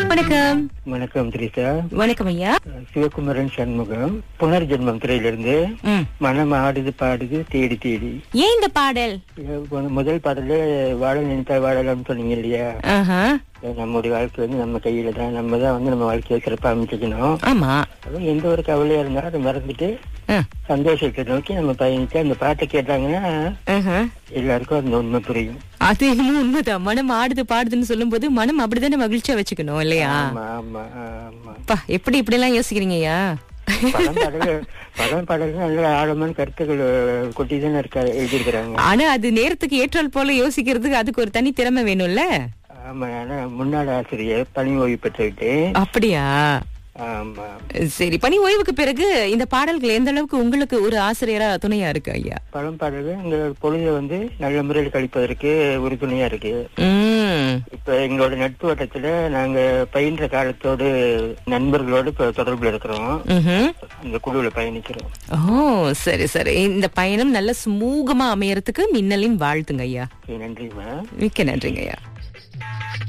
வணக்கம். வணக்கம் திரிசா. வணக்கம் ஐயா. சிவகுமரன் சண்முகம். புனர்ஜென்மம் திரையிலிருந்து மனம் ஆடுது பாடுது தேடி தேடி. ஏன் இந்த பாடல்? முதல் பாடல வாழ நினைத்தால் வாழலாம்னு சொன்னீங்க இல்லையா? நம்முடைய வாழ்க்கை நம்ம கையில தான். நம்ம தான் நம்ம வாழ்க்கையை சிறப்பா அமைச்சுக்கணும். ஆமா. அதுவும் எந்த ஒரு கவலையா இருந்தாலும் அதை மறந்துட்டு சந்தோஷத்தை நோக்கி நம்ம பயணிச்சு அந்த பாட்டை கேட்டாங்கன்னா எல்லாருக்கும் அந்த உண்மை புரியும். அது இன்னும் உண்மைதான். மனம் ஆடுது பாடுதுன்னு சொல்லும் போது மனம் அப்படித்தானே மகிழ்ச்சியா வச்சுக்கணும் இல்லையா? ஆமா ஆமா. எப்படி இப்படி எல்லாம் யோசிக்கிறீங்க ஐயா? படம் பாடல் நல்ல ஆழமான கருத்துக்கள் கொட்டிதானே எழுதியிருக்கிறாங்க. ஆனா அது நேரத்துக்கு ஏற்றால் போல யோசிக்கிறதுக்கு அதுக்கு ஒரு தனி திறமை வேணும்ல. ஆமா. ஆனா முன்னாள் ஆசிரியர் பணி ஓய்வு பெற்றுவிட்டு. அப்படியா? ஆமா. சரி, பணி ஓய்வுக்கு பிறகு இந்த பாடல்கள் எந்த அளவுக்கு உங்களுக்கு ஒரு ஆசிரியரா துணையா இருக்கு ஐயா? படம் பாடல்கள் எங்க பொழுதை நல்ல முறையில் கழிப்பதற்கு உறுதுணையா இருக்கு. இப்ப எங்களோட நட்பு வட்டத்துல நாங்க பயின்ற காலத்தோடு நண்பர்களோடு இப்ப தொடர்புல இருக்கிறோம். இந்த குழுவுல பயணிக்கிறோம். ஓ சரி சரி. இந்த பயணம் நல்ல சுமூகமா அமையறதுக்கு மின்னலின் வாழ்த்துங்க ஐயா. நன்றிமா. மிக்க நன்றிங்க ஐயா.